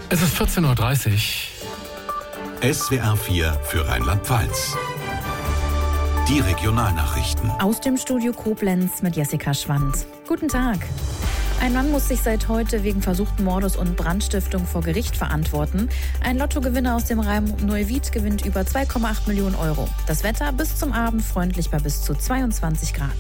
Es ist 14:30 Uhr. SWR 4 für Rheinland-Pfalz. Die Regionalnachrichten. Aus dem Studio Koblenz mit Jessica Schwand. Guten Tag. Ein Mann muss sich seit heute wegen versuchten Mordes und Brandstiftung vor Gericht verantworten. Ein Lottogewinner aus dem Raum Neuwied gewinnt über 2,8 Millionen Euro. Das Wetter bis zum Abend freundlich bei bis zu 22 Grad.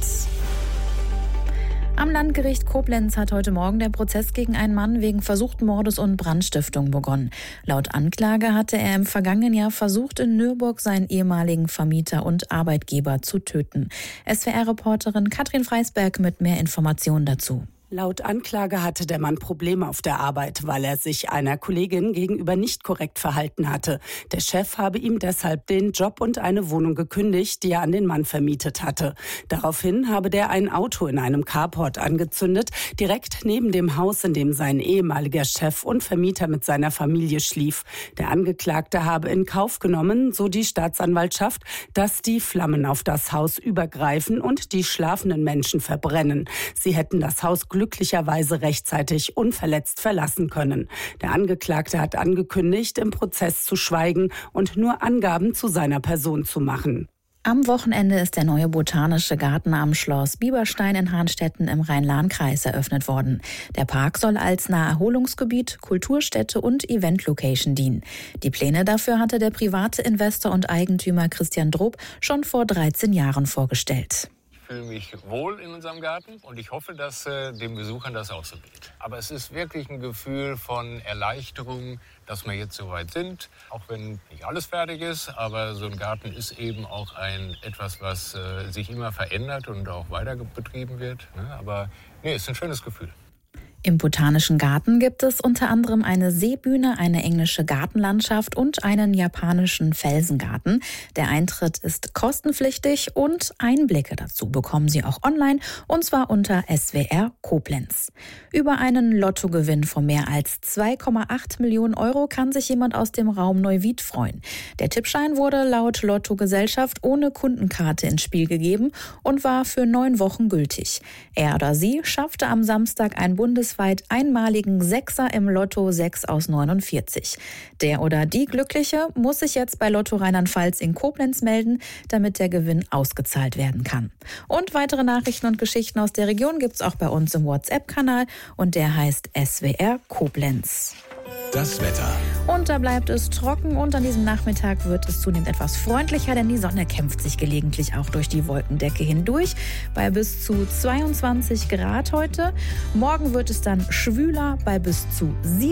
Am Landgericht Koblenz hat heute Morgen der Prozess gegen einen Mann wegen versuchten Mordes und Brandstiftung begonnen. Laut Anklage hatte er im vergangenen Jahr versucht, in Nürburg seinen ehemaligen Vermieter und Arbeitgeber zu töten. SWR-Reporterin Katrin Freisberg mit mehr Informationen dazu. Laut Anklage hatte der Mann Probleme auf der Arbeit, weil er sich einer Kollegin gegenüber nicht korrekt verhalten hatte. Der Chef habe ihm deshalb den Job und eine Wohnung gekündigt, die er an den Mann vermietet hatte. Daraufhin habe der ein Auto in einem Carport angezündet, direkt neben dem Haus, in dem sein ehemaliger Chef und Vermieter mit seiner Familie schlief. Der Angeklagte habe in Kauf genommen, so die Staatsanwaltschaft, dass die Flammen auf das Haus übergreifen und die schlafenden Menschen verbrennen. Sie hätten das Haus glücklicherweise rechtzeitig unverletzt verlassen können. Der Angeklagte hat angekündigt, im Prozess zu schweigen und nur Angaben zu seiner Person zu machen. Am Wochenende ist der neue Botanische Garten am Schloss Bieberstein in Hahnstetten im Rhein-Lahn-Kreis eröffnet worden. Der Park soll als Naherholungsgebiet, Kulturstätte und Event-Location dienen. Die Pläne dafür hatte der private Investor und Eigentümer Christian Drupp schon vor 13 Jahren vorgestellt. Ich fühle mich wohl in unserem Garten und ich hoffe, dass den Besuchern das auch so geht. Aber es ist wirklich ein Gefühl von Erleichterung, dass wir jetzt soweit sind. Auch wenn nicht alles fertig ist, aber so ein Garten ist eben auch etwas, was sich immer verändert und auch weiter betrieben wird. Aber es ist ein schönes Gefühl. Im Botanischen Garten gibt es unter anderem eine Seebühne, eine englische Gartenlandschaft und einen japanischen Felsengarten. Der Eintritt ist kostenpflichtig und Einblicke dazu bekommen Sie auch online, und zwar unter SWR Koblenz. Über einen Lottogewinn von mehr als 2,8 Millionen Euro kann sich jemand aus dem Raum Neuwied freuen. Der Tippschein wurde laut Lottogesellschaft ohne Kundenkarte ins Spiel gegeben und war für 9 Wochen gültig. Er oder sie schaffte am Samstag ein bundesweit einmaligen Sechser im Lotto 6 aus 49. Der oder die Glückliche muss sich jetzt bei Lotto Rheinland-Pfalz in Koblenz melden, damit der Gewinn ausgezahlt werden kann. Und weitere Nachrichten und Geschichten aus der Region gibt's auch bei uns im WhatsApp-Kanal und der heißt SWR Koblenz. Das Wetter. Und da bleibt es trocken und an diesem Nachmittag wird es zunehmend etwas freundlicher, denn die Sonne kämpft sich gelegentlich auch durch die Wolkendecke hindurch bei bis zu 22 Grad heute. Morgen wird es dann schwüler bei bis zu 7